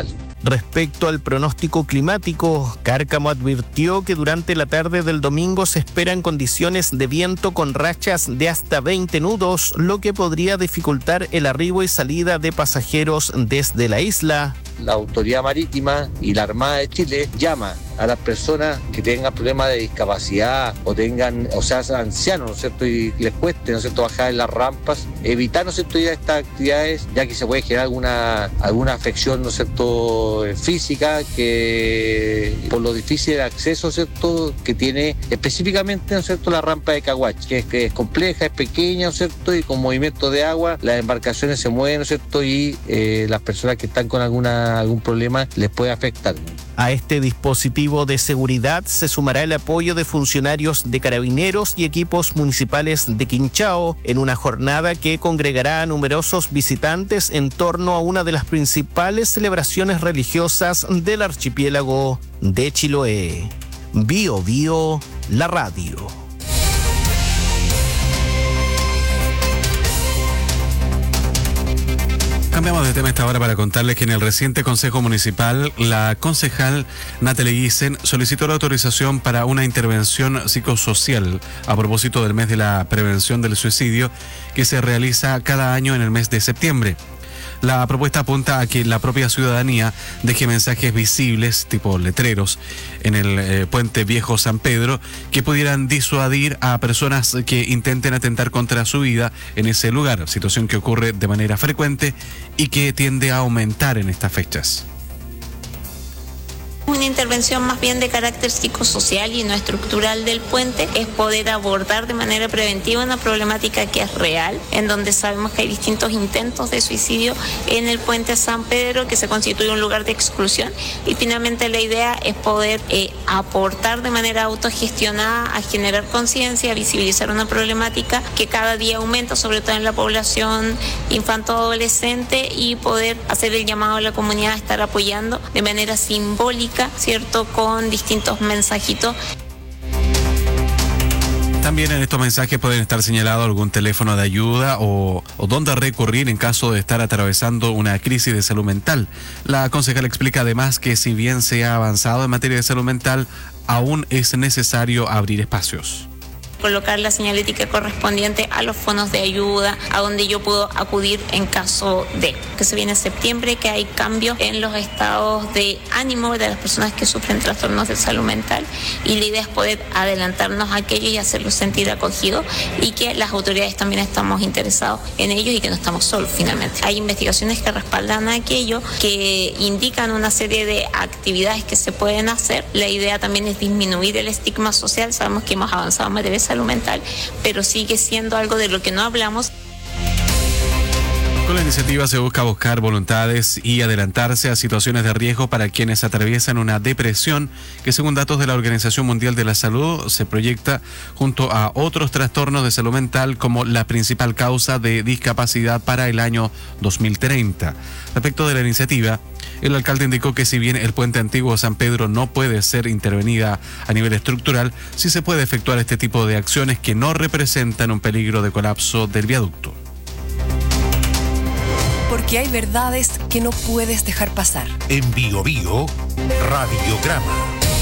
puntual. Respecto al pronóstico climático, Cárcamo advirtió que durante la tarde del domingo se esperan condiciones de viento con rachas de hasta 20 nudos, lo que podría dificultar el arribo y salida de pasajeros desde la isla. La Autoridad Marítima y la Armada de Chile llama a las personas que tengan problemas de discapacidad o sean ancianos, ¿no es cierto?, y les cueste, ¿no es cierto?, bajar en las rampas, evitar, ¿no es cierto?, ir a estas actividades, ya que se puede generar alguna afección, ¿no es cierto?, física, que por lo difícil de acceso, ¿no es cierto?, que tiene específicamente, ¿no es cierto?, la rampa de Caguachi, que es compleja, es pequeña, ¿no es cierto?, y con movimiento de agua, las embarcaciones se mueven, ¿no es cierto?, y las personas que están con algún problema les puede afectar. A este dispositivo de seguridad se sumará el apoyo de funcionarios de Carabineros y equipos municipales de Quinchao en una jornada que congregará a numerosos visitantes en torno a una de las principales celebraciones religiosas del archipiélago de Chiloé. Bio Bio, la radio. Cambiamos de tema esta hora para contarles que en el reciente Consejo Municipal, la concejal Natalie Guisen solicitó la autorización para una intervención psicosocial a propósito del mes de la prevención del suicidio que se realiza cada año en el mes de septiembre. La propuesta apunta a que la propia ciudadanía deje mensajes visibles, tipo letreros, en el puente Viejo San Pedro, que pudieran disuadir a personas que intenten atentar contra su vida en ese lugar, situación que ocurre de manera frecuente y que tiende a aumentar en estas fechas. Una intervención más bien de carácter psicosocial y no estructural del puente es poder abordar de manera preventiva una problemática que es real, en donde sabemos que hay distintos intentos de suicidio en el puente San Pedro, que se constituye un lugar de exclusión, y finalmente la idea es poder aportar de manera autogestionada a generar conciencia, a visibilizar una problemática que cada día aumenta, sobre todo en la población infanto-adolescente, y poder hacer el llamado a la comunidad a estar apoyando de manera simbólica, ¿cierto?, con distintos mensajitos. También en estos mensajes pueden estar señalados algún teléfono de ayuda o dónde recurrir en caso de estar atravesando una crisis de salud mental. La concejal explica además que si bien se ha avanzado en materia de salud mental, aún es necesario abrir espacios. Colocar la señalética correspondiente a los fondos de ayuda, a donde yo puedo acudir en caso de que se viene septiembre, que hay cambios en los estados de ánimo de las personas que sufren trastornos de salud mental, y la idea es poder adelantarnos a aquello y hacerlos sentir acogidos, y que las autoridades también estamos interesados en ellos y que no estamos solos finalmente. Hay investigaciones que respaldan aquello, que indican una serie de actividades que se pueden hacer. La idea también es disminuir el estigma social. Sabemos que hemos avanzado en materia de salud mental, pero sigue siendo algo de lo que no hablamos. Con la iniciativa se buscar voluntades y adelantarse a situaciones de riesgo para quienes atraviesan una depresión que, según datos de la Organización Mundial de la Salud, se proyecta junto a otros trastornos de salud mental como la principal causa de discapacidad para el año 2030. Respecto de la iniciativa, el alcalde indicó que si bien el puente antiguo San Pedro no puede ser intervenida a nivel estructural, sí se puede efectuar este tipo de acciones que no representan un peligro de colapso del viaducto. Porque hay verdades que no puedes dejar pasar. En Bio Bio, Radiograma.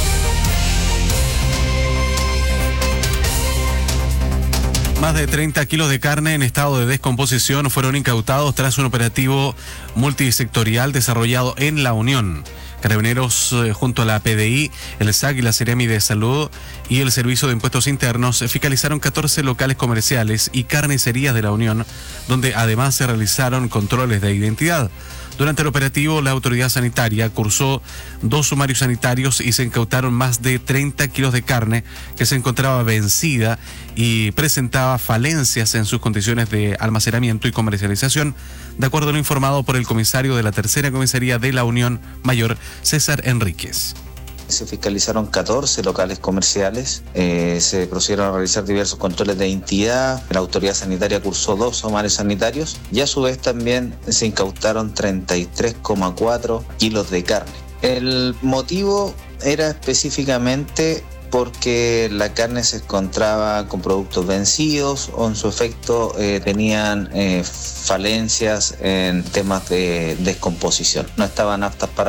Más de 30 kilos de carne en estado de descomposición fueron incautados tras un operativo multisectorial desarrollado en La Unión. Carabineros, junto a la PDI, el SAC y la Seremi de Salud y el Servicio de Impuestos Internos, fiscalizaron 14 locales comerciales y carnicerías de La Unión, donde además se realizaron controles de identidad. Durante el operativo, la autoridad sanitaria cursó 2 sumarios sanitarios y se incautaron más de 30 kilos de carne que se encontraba vencida y presentaba falencias en sus condiciones de almacenamiento y comercialización, de acuerdo a lo informado por el comisario de la Tercera Comisaría de La Unión, Mayor César Enríquez. Se fiscalizaron 14 locales comerciales, se procedieron a realizar diversos controles de identidad, la autoridad sanitaria cursó 2 sumarios sanitarios y a su vez también se incautaron 33,4 kilos de carne. El motivo era específicamente porque la carne se encontraba con productos vencidos o en su efecto tenían falencias en temas de descomposición, no estaban aptas para